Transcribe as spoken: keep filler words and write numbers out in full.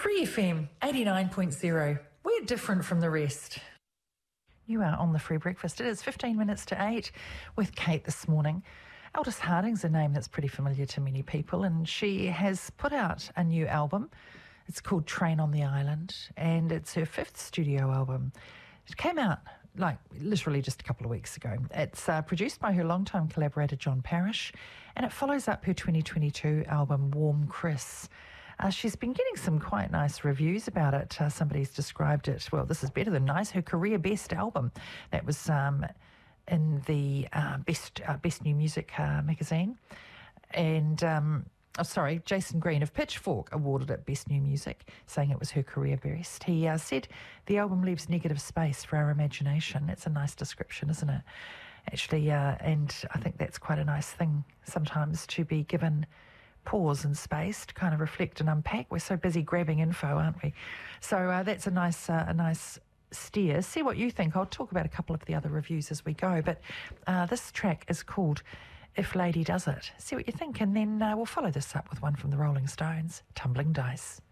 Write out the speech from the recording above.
Free F M eighty-nine point zero. We're different from the rest. You are on the Free Breakfast. It is fifteen minutes to eight with Kate this morning. Aldous Harding's a name that's pretty familiar to many people, and she has put out a new album. It's called Train on the Island, and it's her fifth studio album. It came out like literally just a couple of weeks ago. It's uh, produced by her longtime collaborator John Parrish, and it follows up her twenty twenty-two album Warm Chris. Uh, she's been getting some quite nice reviews about it. Uh, somebody's described it, well, this is better than nice, her career best album. That was um, in the uh, Best uh, Best New Music uh, magazine. And, um, oh, sorry, Jason Green of Pitchfork awarded it Best New Music, saying it was her career best. He uh, said the album leaves negative space for our imagination. It's a nice description, isn't it? Actually, uh, and I think that's quite a nice thing sometimes, to be given pause and space to kind of reflect and unpack. We're so busy grabbing info, aren't we? So uh, that's a nice uh, a nice steer. See what you think. I'll talk about a couple of the other reviews as we go, but uh, this track is called If Lady Does It. See what you think, and then uh, we'll follow this up with one from the Rolling Stones, Tumbling Dice.